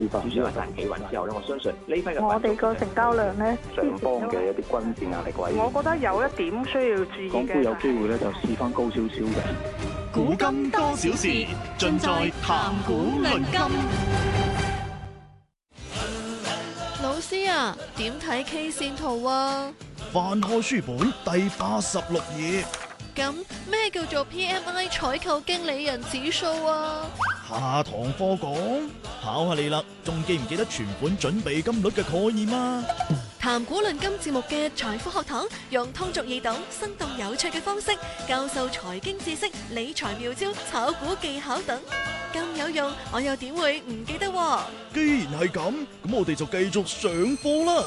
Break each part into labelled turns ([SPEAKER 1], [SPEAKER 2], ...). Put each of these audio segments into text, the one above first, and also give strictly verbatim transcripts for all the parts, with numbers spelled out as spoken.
[SPEAKER 1] 至少一陣企穩之後咧，我相信呢批嘅
[SPEAKER 2] 我哋個成交量咧，
[SPEAKER 1] 上方嘅一啲均線壓力位，
[SPEAKER 2] 我覺得有一點需要注意嘅。
[SPEAKER 1] 港股有機會咧就試翻高少少嘅。
[SPEAKER 3] 古今多少事，盡在談股論金。
[SPEAKER 4] 老師啊，點睇 K 線圖啊？
[SPEAKER 5] 翻開書本第八十六頁。
[SPEAKER 4] 咁咩叫做 P M I 採購經理人指數啊？
[SPEAKER 5] 下堂課講，考下你啦，仲記唔記得存款準備金率嘅概念啊？
[SPEAKER 4] 談股論金節目嘅財富學堂，用通俗易懂、生動有趣嘅方式教授財經知識、理財妙招、炒股技巧等，咁有用，我又點會唔記得？
[SPEAKER 5] 既然係咁，咁我哋就繼續上課啦。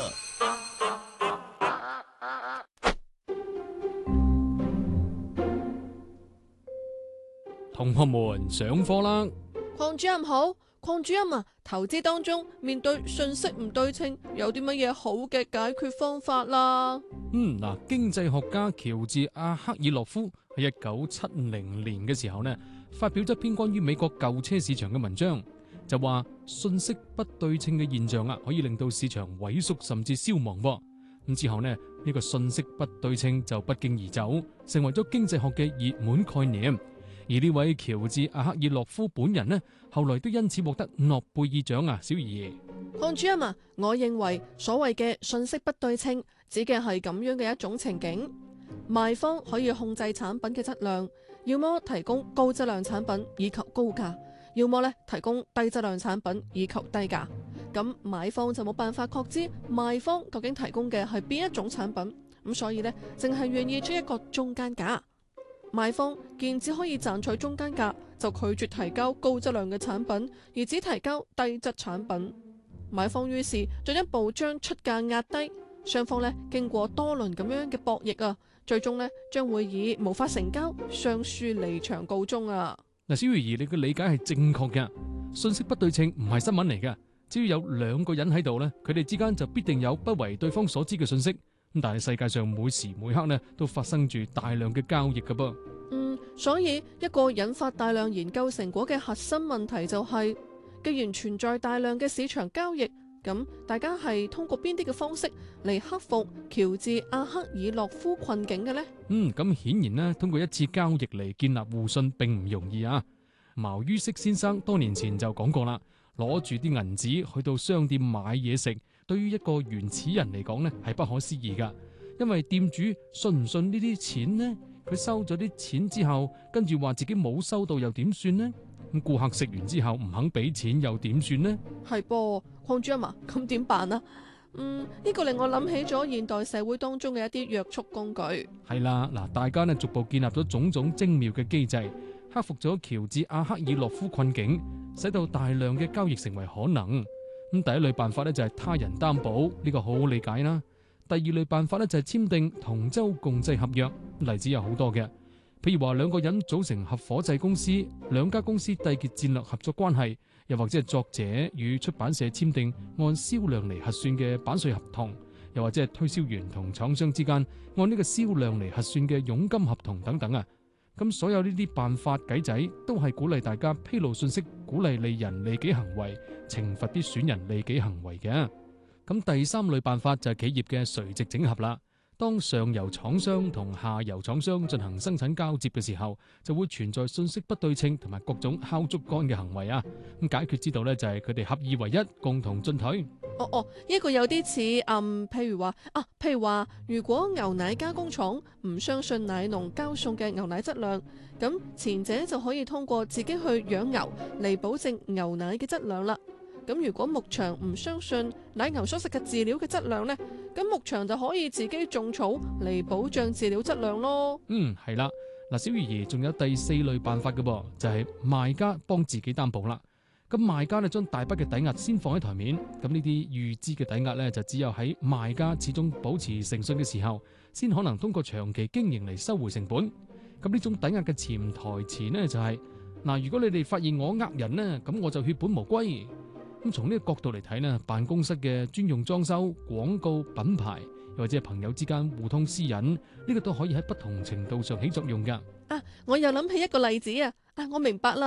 [SPEAKER 6] 同學們上課啦！
[SPEAKER 4] 鄺主任好，鄺主任啊，投資當中面對信息唔對稱，有啲乜嘢好嘅解決方法啦？
[SPEAKER 6] 嗯，嗱，經濟學家喬治阿克爾洛夫喺一九七零年嘅時候呢，發表咗一篇關於美國舊車市場嘅文章，就話信息不對稱嘅現象啊，可以令到市場萎縮甚至消亡。咁之後呢，呢個信息不對稱就不脛而走，成為咗經濟學嘅熱門概念。而呢位喬治阿克爾洛夫本人呢，後來都因此獲得諾貝爾獎啊！小儀，
[SPEAKER 4] 鄺主任啊，我認為所謂嘅信息不對稱，指嘅係咁樣嘅一種情景：賣方可以控制產品嘅質量，要麼提供高質量產品以求高價，要麼咧提供低質量產品以求低價。咁買方就冇辦法確知賣方究竟提供嘅係邊一種產品，咁所以呢，淨係願意出一個中間價。賣方見只可以賺取中間價，就拒絕提交高質量嘅產品，而只提交低質產品。買方於是進一步將出價壓低，雙方咧經過多輪咁樣嘅博弈啊，最終咧將會以無法成交、雙輸離場告終啊！
[SPEAKER 6] 嗱，小儀，你嘅理解係正確嘅，信息不對稱唔係新聞嚟嘅，只要有兩個人喺度咧，佢哋之間就必定有不為對方所知嘅信息。咁但係世界上每時每刻呢都發生住大量嘅交易㗎噃。
[SPEAKER 4] 嗯，所以一個引發大量研究成果嘅核心問題就係，既然存在大量嘅市場交易，咁大家係通過邊啲嘅方式嚟克服喬治阿克爾洛夫困境嘅呢？
[SPEAKER 6] 嗯，咁顯然呢，通過一次交易嚟建立互信並唔容易啊。茅于軾先生多年前就講過啦，攞住啲銀紙去到商店買嘢食，對於一個原始人嚟講呢係不可思議噶，因為店主信唔信呢啲錢呢？佢收咗啲錢之後，跟住話自己冇收到又點算呢？咁顧客食完之後唔肯俾錢又點算呢？
[SPEAKER 4] 係噃，鄺主任啊，咁點辦啊？嗯，呢個令我諗起咗現代社會當中嘅一啲約束工具。
[SPEAKER 6] 係啦，嗱，大家呢逐步建立咗種種精妙嘅機制，克服咗喬治阿克爾洛夫困境，使到大量嘅交易成為可能。咁第一類辦法呢，就係他人擔保，呢個好好理解啦。第二類辦法呢，就係簽訂同舟共濟合約，例子有好多嘅，譬如話兩個人組成合夥制公司，兩家公司締結戰略合作關係，又或者係作者與出版社簽訂按銷量嚟核算嘅版稅合同，又或者係推銷員同廠商之間按呢個銷量嚟核算嘅佣金合同等等啊。咁所有呢啲辦法計仔都係鼓勵大家披露信息，鼓勵利人利己行為，懲罰啲損人利己行為嘅。咁第三類辦法就係企業嘅垂直整合啦。當上游廠商同下游廠商進行生產交接嘅時候，就會存在信息不對稱同埋各種敲竹竿嘅行為啊。咁解決之道呢，就係佢哋合二為一，共同進退。
[SPEAKER 4] 哦哦，呢個有啲似嗯，譬如話啊，譬如話，如果牛奶加工廠唔相信奶農交送嘅牛奶質量，咁前者就可以通過自己去養牛嚟保證牛奶嘅質量啦。咁如果牧場唔相信奶牛所食嘅飼料嘅質量呢，咁牧場就可以自己種草嚟保障飼料質量咯。
[SPEAKER 6] 嗯，係啦，嗱，小魚兒仲有第四類辦法嘅噃，就係賣家幫自己擔保啦。咁賣家呢，將大筆嘅抵押先放喺台面，咁呢啲預支嘅抵押呢，就只有喺賣家始終保持誠信嘅時候，先可能通過長期經營嚟收回成本。咁呢種抵押嘅潛台詞呢，就係嗱，如果你哋發現我呃人呢，咁我就血本無歸。咁從呢個角度嚟睇呢，辦公室嘅專用裝修、廣告、品牌，又或者係朋友之間互通私隱，呢個都可以喺不同程度上起作用噶。
[SPEAKER 4] 啊，我又諗起一個例子啊！啊，我明白啦，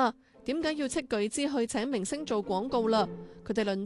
[SPEAKER 4] 點解要斥巨資去請明星做廣告啦？佢哋論